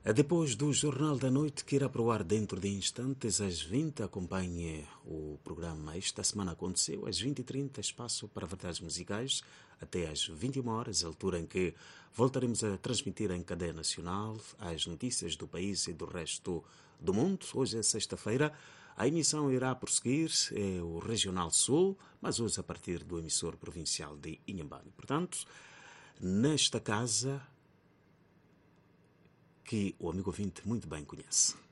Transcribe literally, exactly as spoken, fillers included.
Depois do Jornal da Noite, que irá para o ar dentro de instantes, às vinte, acompanhe o programa Esta Semana Aconteceu, às vinte e trinta, espaço para verdades musicais, até às vinte e uma horas, altura em que voltaremos a transmitir em cadeia nacional as notícias do país e do resto do mundo. Hoje é sexta-feira, a emissão irá prosseguir, é o Regional Sul, mas hoje a partir do emissor provincial de Inhambane. Portanto, nesta casa que o amigo ouvinte muito bem conhece.